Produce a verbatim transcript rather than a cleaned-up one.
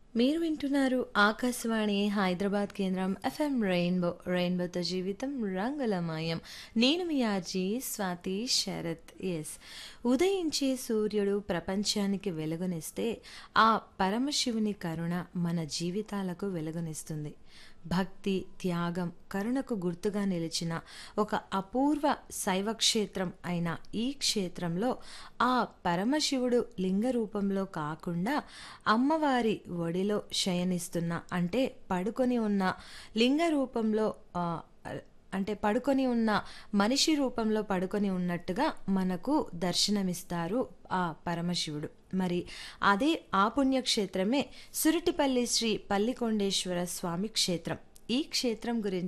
మీరు వింటున్నారు ఆకాశవాణి హైదరాబాద్ కేంద్రం ఎఫ్ఎం రెయిన్బో రెయిన్బోతో జీవితం రంగులమయం. నేను మీ ఆర్జీ స్వాతి శరత్. ఎస్, ఉదయించే సూర్యుడు ప్రపంచానికి వెలుగునిస్తే ఆ పరమశివుని కరుణ మన జీవితాలకు వెలుగునిస్తుంది. భక్తి, త్యాగం, కరుణకు గుర్తుగా నిలిచిన ఒక అపూర్వ శైవ క్షేత్రం అయిన ఈ క్షేత్రంలో ఆ పరమశివుడు లింగ రూపంలో కాకుండా అమ్మవారి ఒడిలో శయనిస్తున్న, అంటే పడుకొని ఉన్న లింగ రూపంలో, ఆ, అంటే పడుకొని ఉన్న మనిషి రూపంలో పడుకొని ఉన్నట్టుగా మనకు దర్శనమిస్తారు ఆ పరమశివుడు. మరి అదే ఆ పుణ్యక్షేత్రమే సురటిపల్లి శ్రీ పల్లికొండేశ్వర స్వామి క్షేత్రం. ఈ క్షేత్రం గురించి